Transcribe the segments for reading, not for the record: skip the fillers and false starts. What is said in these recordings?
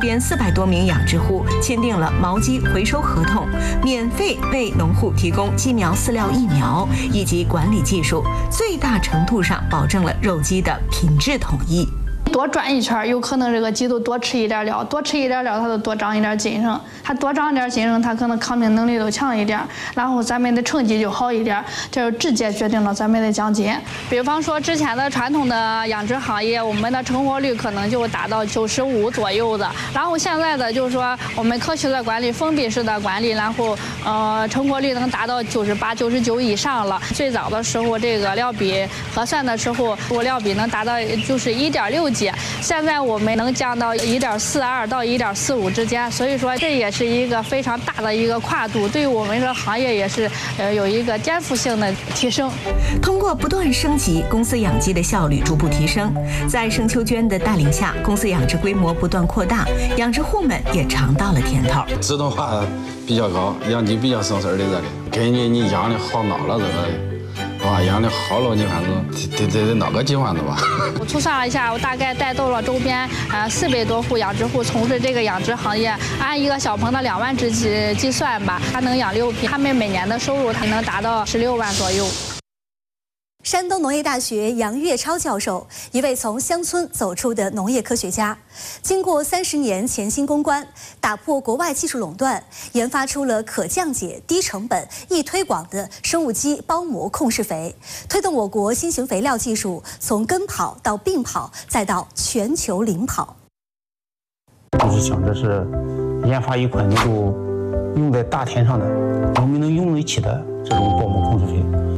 边400多名养殖户签订了毛鸡回收合同，免费为农户提供鸡苗饲料、疫苗以及管理技术，最大程度上保证了肉鸡的品质统一。 多转一圈，有可能这个鸡都多吃一点料，多吃一点料，它就多长一点精神。它多长一点精神，它可能抗病能力都强一点，然后咱们的成绩就好一点，这就直接决定了咱们的奖金。比方说之前的传统的养殖行业，我们的成活率可能就达到95%左右的，然后现在的就是说我们科学的管理、封闭式的管理，然后成活率能达到98、99以上了。最早的时候，这个料比核算的时候，料比能达到就是1.6几。现在我们能降到1.42到1.45之间，所以说这也是一个非常大的一个跨度，对于我们这个行业也是有一个颠覆性的提升。 通过不断升级，公司养鸡的效率逐步提升。在盛秋娟的带领下，公司养殖规模不断扩大，养殖户们也尝到了甜头。 自动化比较高，养鸡比较省事儿的这里，根据你养的好孬了这个。哇，养的好了，你看得哪个计划的吧？ 我粗算了一下，我大概带动了周边400多户养殖户从事这个养殖行业，按一个小棚的2万只计算吧，它能养6批，他们每年的收入它能达到16万左右。 山东农业大学杨岳超教授，一位从乡村走出的农业科学家，经过30年潜心攻关，打破国外技术垄断，研发出了可降解、低成本、易推广的生物基包膜控制肥，推动我国新型肥料技术从跟跑到并跑，再到全球领跑。 就是想着是研发一款能够用在大田上的、农民能用得起的这种包膜控制肥。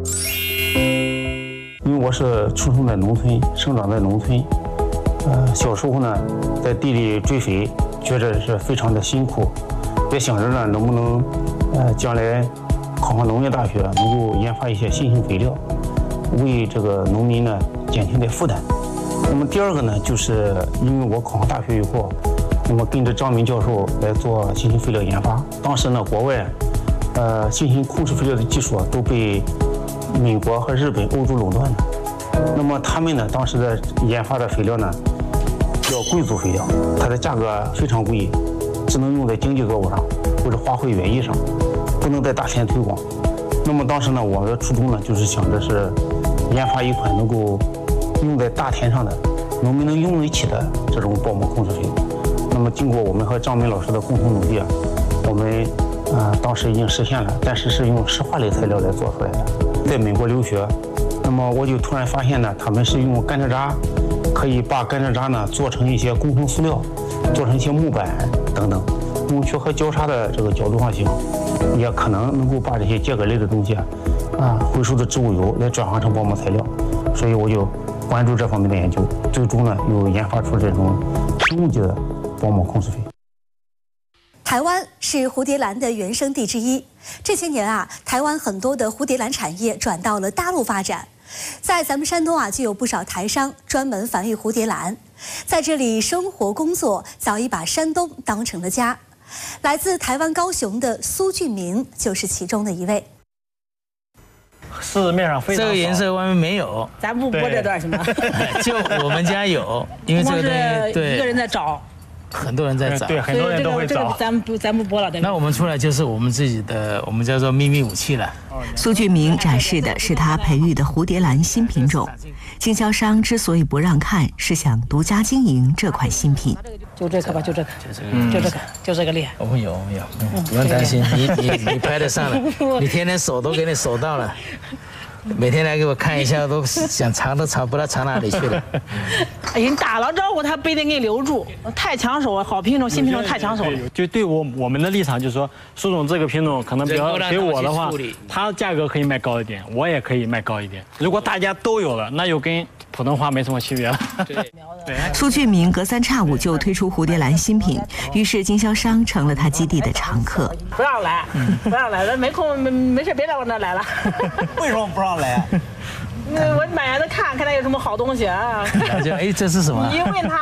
因为我是出生在农村，生长在农村，小时候呢，在地里追肥，觉着是非常的辛苦，也想着呢，能不能，将来考上农业大学，能够研发一些新型肥料，为这个农民呢减轻点负担。那么第二个呢，就是因为我考上大学以后，那么跟着张明教授来做新型肥料研发。当时呢，国外，新型控制肥料的技术都被美国和日本、欧洲垄断的，那么他们呢，当时的研发的肥料呢，叫贵族肥料，它的价格非常贵，只能用在经济作物上或者花卉园艺上，不能在大田推广。那么当时呢，我的初衷呢，就是想着是研发一款能够用在大田上的、农民能用得起的这种包膜控制肥。那么经过我们和张明老师的共同努力，我们当时已经实现了，但是是用石化类材料来做出来的。在美国留学，那么我就突然发现呢，他们是用甘蔗渣，可以把甘蔗渣呢做成一些工程塑料，做成一些木板等等，用缺和交叉的这个角度上行，也可能够把这些秸秆类的东西回收的植物油来转化成包膜材料，所以我就关注这方面的研究，最终呢又研发出这种生物级的包膜控制肥。 台湾是蝴蝶兰的原生地之一。这些年台湾很多的蝴蝶兰产业转到了大陆发展。在咱们山东就有不少台商专门繁育蝴蝶兰，在这里生活工作，早已把山东当成了家。来自台湾高雄的苏俊明就是其中的一位。 市面上非常少， 这个颜色外面没有， 咱不播这段行吗？ 就我们家有，因为这个东西对一个人在找。 很多人在找， 对，很多人都会找。 咱不播了， 那我们出来就是我们自己的，我们叫做秘密武器了。 苏俊明展示的是他培育的蝴蝶兰新品种。经销商之所以不让看，是想独家经营这款新品。 就这个吧，就这个厉害。 我们有，不用担心，你拍得上了，你天天手都给你手到了。每天来给我看一下，都想藏都藏不知道藏哪里去了。 哎呀，你打了招呼，他不一定给你留住，太抢手了，好品种、新品种太抢手了。 就对我们的立场就是说，苏总这个品种可能比较给我的话，它价格可以卖高一点，我也可以卖高一点。如果大家都有了，那就跟普通话没什么区别了。对。 苏俊明隔三差五就推出蝴蝶兰新品，于是经销商成了他基地的常客。 不让来，不让来，没空没事别来我那来了。 为什么不让来？ 我买来的看他有什么好东西啊。 哎，这是什么？ 你问他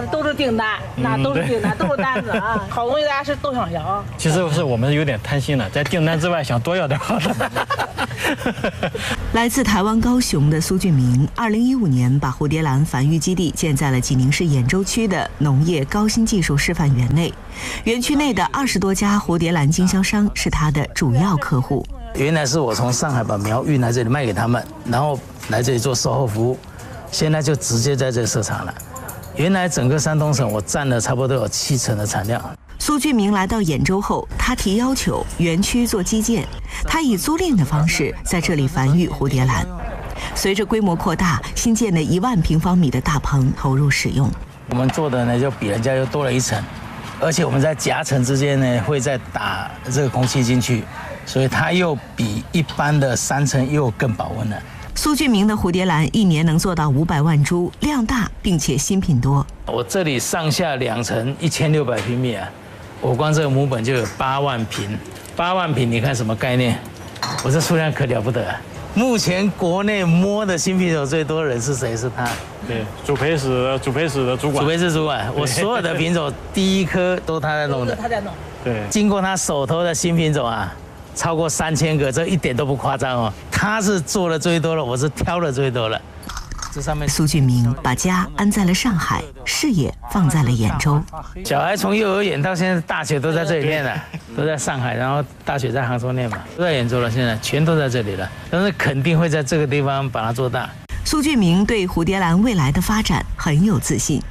都是订单，那都是订单，都是单子啊！好东西大家是都想要。 其实是我们有点贪心了，在订单之外想多要点好的。 来自台湾高雄的苏俊明，2015年把蝴蝶兰繁育基地建在了济宁市兖州区的农业高新技术示范园内。园区内的20多家蝴蝶兰经销商是他的主要客户。 原来是我从上海把苗运来这里卖给他们，然后来这里做售后服务，现在就直接在这设厂了。原来整个山东省我占了差不多有70%的产量。 苏俊明来到兖州后，他提要求园区做基建，他以租赁的方式在这里繁育蝴蝶兰。随着规模扩大，新建的1万平方米的大棚投入使用。 我们做的呢就比人家又多了1层，而且我们在夹层之间呢会再打这个空气进去，所以它又比一般的3层又更保温了。 苏俊明的蝴蝶兰一年能做到500万株，量大并且新品多。 我这里上下2层1600平米啊，我光这个母本就有8万瓶，8万瓶，你看什么概念？我这数量可了不得啊！目前国内摸的新品种最多的人是谁？是他。 对，主培室的主管。 主培室主管，我所有的品种第一颗都他在弄的。 他在弄。 对。 经过他手头的新品种啊，超过3000个，这一点都不夸张哦。他是做的最多的，我是挑的最多的。这上面苏俊明把家安在了上海，事业放在了兖州。 小孩从幼儿园到现在大学都在这里念了，都在上海，然后大学在杭州念嘛，都在兖州了，现在全都在这里了。但是肯定会在这个地方把它做大。 苏俊明对蝴蝶兰未来的发展很有自信。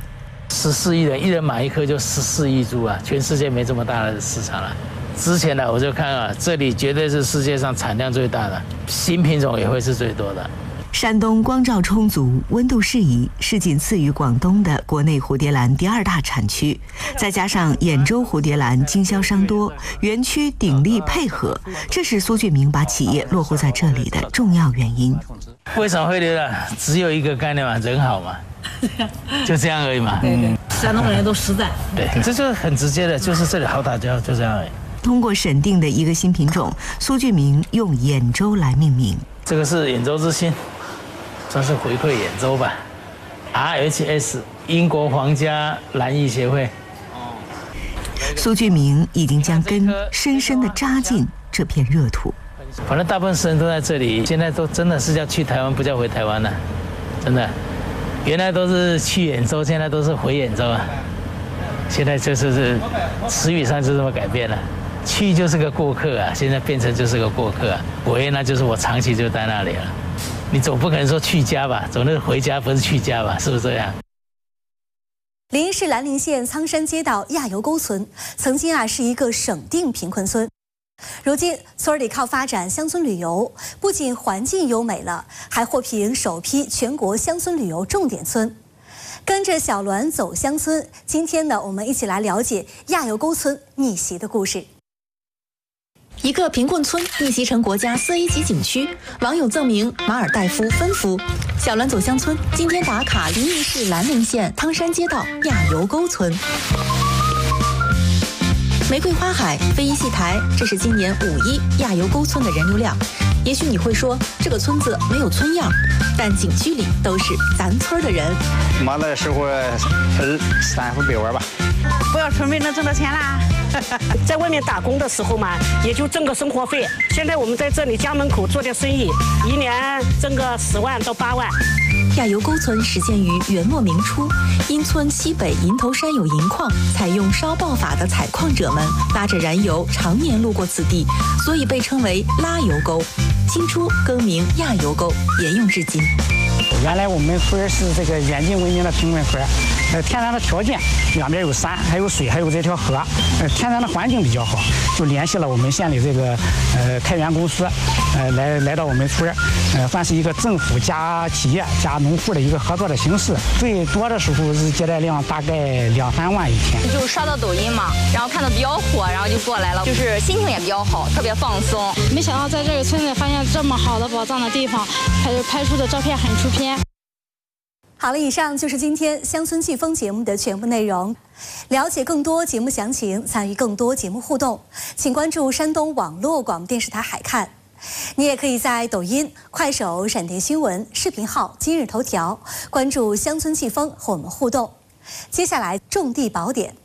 14亿人，一人买1颗就14亿株啊，全世界没这么大的市场了。之前呢，我就看啊，这里绝对是世界上产量最大的，新品种也会是最多的。 山东光照充足，温度适宜，是仅次于广东的国内蝴蝶兰第2大产区。再加上兖州蝴蝶兰经销商多，园区鼎力配合，这是苏俊明把企业落户在这里的重要原因。 为什么会留了？只有一个概念嘛，人好嘛，就这样而已嘛。 对，山东人都实在。 对，这就是很直接的，就是这里好打交，就这样而已。 通过审定的一个新品种，苏俊明用兖州来命名。 这个是兖州之星。算是回馈兖州吧 ，RHS 英国皇家兰艺协会。 苏俊明已经将根深深地扎进这片热土。 反正大部分人都在这里，现在都真的是叫去台湾，不叫回台湾了，真的。原来都是去兖州，现在都是回兖州啊。现在就是词语上就这么改变了，去就是个过客啊，现在变成就是个过客啊，回那就是我长期就在那里了。你总不可能说去家吧，总是回家，不是去家吧？是不是这样？ 临沂市兰陵县苍山街道亚油沟村，曾经是一个省定贫困村。如今，村里靠发展乡村旅游，不仅环境优美了，还获评首批全国乡村旅游重点村。跟着小栾走乡村，今天呢，我们一起来了解亚油沟村逆袭的故事。 一个贫困村逆袭成国家4A 级景区，网友赠名马尔代夫分夫。小栾走乡村，今天打卡临沂市兰陵县苍山街道亚油沟村。玫瑰花海、飞鱼戏台，这是今年5·1亚油沟村的人流量。也许你会说，这个村子没有村样，但景区里都是咱村的人。 忙的时候3伏北玩吧。 不要准备能挣到钱啦。在外面打工的时候嘛，也就挣个生活费。现在我们在这里家门口做点生意，一年挣个10万到8万。 亚油沟村始建于元末明初，因村西北银头山有银矿，采用烧爆法的采矿者们拉着燃油常年路过此地，所以被称为拉油沟。清初更名亚油沟，沿用至今。 原来我们村是这个远近闻名的贫困村，天然的条件，两边有山，还有水，还有这条河，天然的环境比较好，就联系了我们县里这个开源公司，来到我们村，算是一个政府加企业加农户的一个合作的形式。最多的时候是接待量大概2-3万一天。 就刷到抖音嘛，然后看到比较火，然后就过来了，就是心情也比较好，特别放松。 没想到在这个村子发现这么好的宝藏的地方，拍出的照片很出片。 好了，以上就是今天乡村季风节目的全部内容。了解更多节目详情，参与更多节目互动，请关注山东网络广播电视台海看。你也可以在抖音、快手、闪电新闻视频号、今日头条关注乡村季风和我们互动。 接下来种地宝典，